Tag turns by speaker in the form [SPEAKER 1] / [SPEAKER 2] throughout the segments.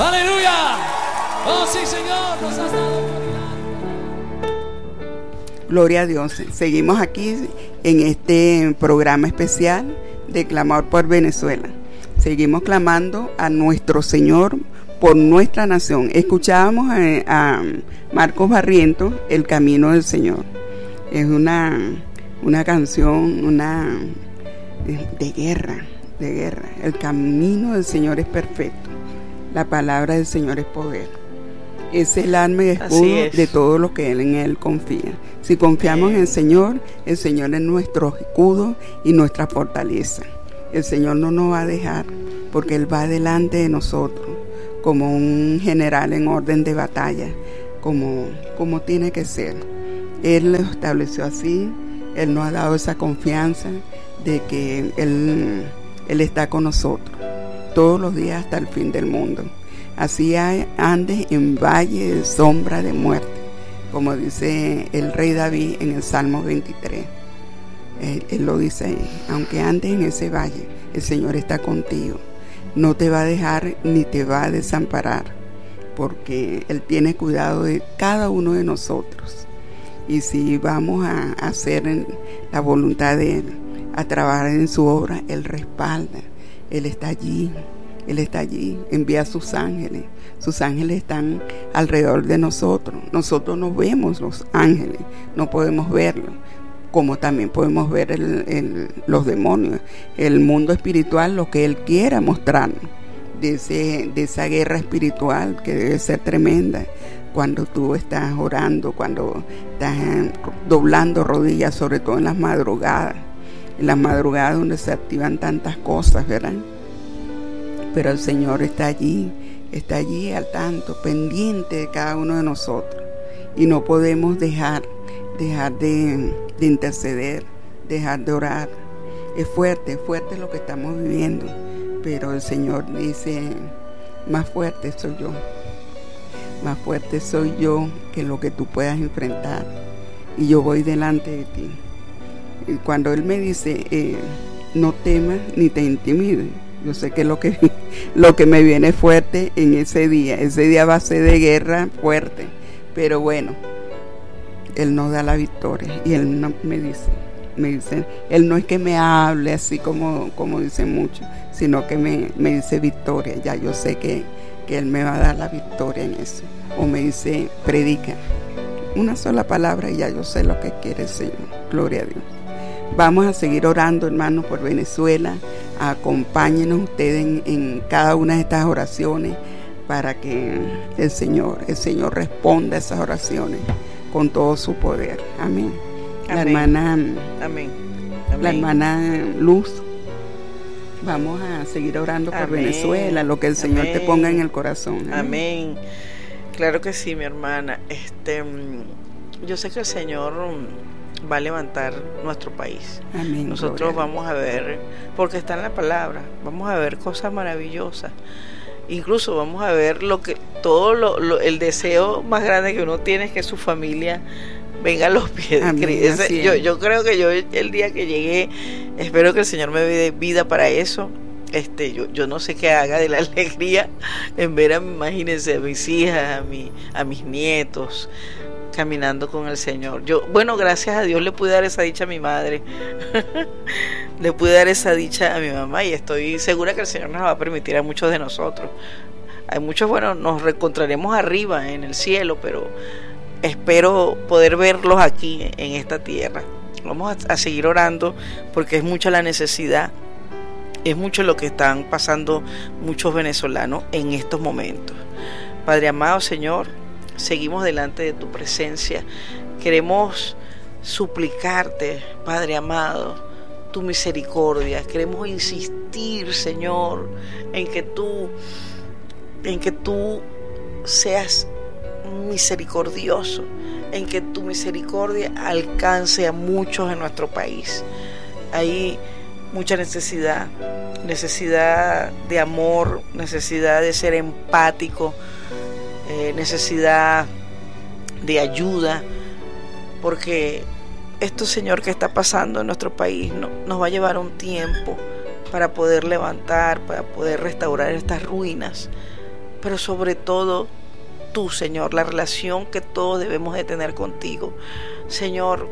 [SPEAKER 1] Aleluya. Oh sí, Señor, nos has dado autoridad.
[SPEAKER 2] Gloria a Dios. Seguimos aquí en este programa especial de Clamor por Venezuela. Seguimos clamando a nuestro Señor por nuestra nación. Escuchábamos a Marcos Barrientos, El Camino del Señor. Es una canción de guerra. El camino del Señor es perfecto. La palabra del Señor es poder. Es el arma y escudo de todo lo que en Él confía. Si confiamos en el Señor es nuestro escudo y nuestra fortaleza. El Señor no nos va a dejar, porque Él va delante de nosotros como un general en orden de batalla, como tiene que ser. Él lo estableció así. Él nos ha dado esa confianza de que Él está con nosotros todos los días hasta el fin del mundo. Así andes en valle de sombra de muerte, como dice el rey David en el Salmo 23. Él lo dice ahí: aunque andes en ese valle, el Señor está contigo. No te va a dejar ni te va a desamparar, porque Él tiene cuidado de cada uno de nosotros. Y si vamos a hacer la voluntad de Él, a trabajar en su obra, Él respalda. Él está allí. Él está allí, envía a sus ángeles. Sus ángeles están alrededor de nosotros. Nosotros no vemos los ángeles, no podemos verlos, como también podemos ver los demonios, el mundo espiritual, lo que Él quiera mostrarnos, de esa guerra espiritual que debe ser tremenda. Cuando tú estás orando, cuando estás doblando rodillas, sobre todo en las madrugadas donde se activan tantas cosas, ¿verdad? Pero el Señor está allí al tanto, pendiente de cada uno de nosotros. Y no podemos dejar de interceder, dejar de orar. Es fuerte lo que estamos viviendo. Pero el Señor dice: más fuerte soy yo. Más fuerte soy yo que lo que tú puedas enfrentar. Y yo voy delante de ti. Y cuando Él me dice: no temas ni te intimides, yo sé que lo que me viene fuerte en ese día va a ser de guerra fuerte, pero bueno, Él nos da la victoria. Y Él no, me dice, Él no es que me hable así como dicen muchos, sino que me dice victoria. Ya yo sé que Él me va a dar la victoria en eso. O me dice: predica una sola palabra y ya yo sé lo que quiere el Señor. Gloria a Dios. Vamos a seguir orando, hermanos, por Venezuela. Acompáñenos ustedes en cada una de estas oraciones para que el Señor responda a esas oraciones con todo su poder. Amén.
[SPEAKER 3] Amén.
[SPEAKER 2] La hermana Luz, vamos a seguir orando por Venezuela, lo que el Señor te ponga en el corazón.
[SPEAKER 3] Amén. Claro que sí, mi hermana. Yo sé que el Señor va a levantar nuestro país.
[SPEAKER 2] Amén.
[SPEAKER 3] Nosotros vamos a ver, porque está en la palabra, vamos a ver cosas maravillosas. Incluso vamos a ver el deseo más grande que uno tiene es que su familia venga a los pies de Cristo. Yo creo que el día que llegué, espero que el Señor me dé vida para eso. Yo no sé qué haga de la alegría en ver imagínense, a mis hijas, a mis nietos caminando con el Señor. Gracias a Dios le pude dar esa dicha a mi madre, le pude dar esa dicha a mi mamá, y estoy segura que el Señor nos va a permitir a muchos de nosotros. Hay muchos, nos reencontraremos arriba en el cielo, pero espero poder verlos aquí en esta tierra. Vamos a seguir orando porque es mucha la necesidad, es mucho lo que están pasando muchos venezolanos en estos momentos. Padre amado, Señor, seguimos delante de tu presencia. Queremos suplicarte, Padre amado, tu misericordia. Queremos insistir, Señor, en que tú seas misericordioso, en que tu misericordia alcance a muchos en nuestro país. Hay mucha necesidad de amor, necesidad de ser empático, necesidad de ayuda, porque esto, Señor, que está pasando en nuestro país nos va a llevar un tiempo para poder levantar, para poder restaurar estas ruinas, pero sobre todo tú, Señor, la relación que todos debemos de tener contigo. Señor,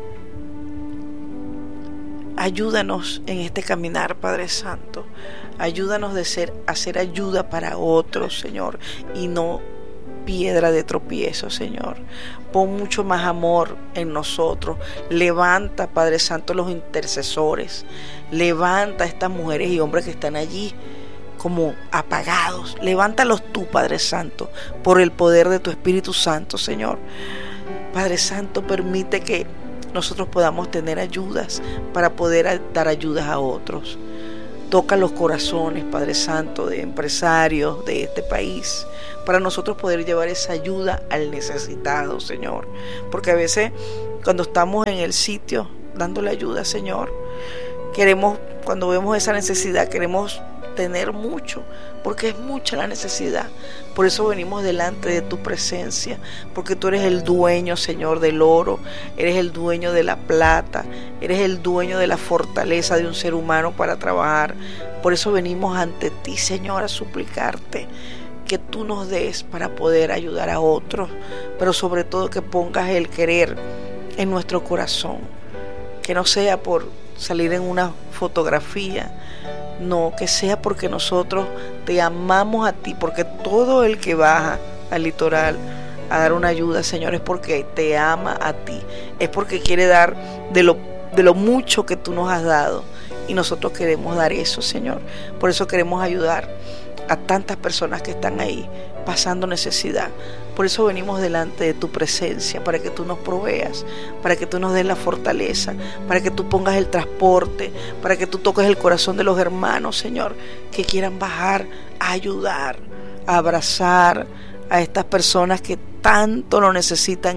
[SPEAKER 3] ayúdanos en este caminar, Padre Santo. Ayúdanos a ser ayuda para otros, Señor, y no piedra de tropiezo, Señor. Pon mucho más amor en nosotros. Levanta, Padre Santo, los intercesores. Levanta a estas mujeres y hombres que están allí como apagados. Levántalos tú, Padre Santo, por el poder de tu Espíritu Santo, Señor. Padre Santo, permite que nosotros podamos tener ayudas para poder dar ayudas a otros. Toca los corazones, Padre Santo, de empresarios de este país, para nosotros poder llevar esa ayuda al necesitado, Señor. Porque a veces cuando estamos en el sitio dándole ayuda, Señor, cuando vemos esa necesidad, queremos tener mucho, porque es mucha la necesidad. Por eso venimos delante de tu presencia, porque tú eres el dueño, Señor, del oro, eres el dueño de la plata, eres el dueño de la fortaleza de un ser humano para trabajar. Por eso venimos ante ti, Señor, a suplicarte que tú nos des para poder ayudar a otros, pero sobre todo que pongas el querer en nuestro corazón, que no sea por salir en una fotografía, no, que sea porque nosotros te amamos a ti, porque todo el que baja al litoral a dar una ayuda, Señor, es porque te ama a ti, es porque quiere dar de lo mucho que tú nos has dado, y nosotros queremos dar eso, Señor. Por eso queremos ayudar a tantas personas que están ahí pasando necesidad. Por eso venimos delante de tu presencia, para que tú nos proveas, para que tú nos des la fortaleza, para que tú pongas el transporte, para que tú toques el corazón de los hermanos, Señor, que quieran bajar a ayudar, a abrazar a estas personas que tanto lo necesitan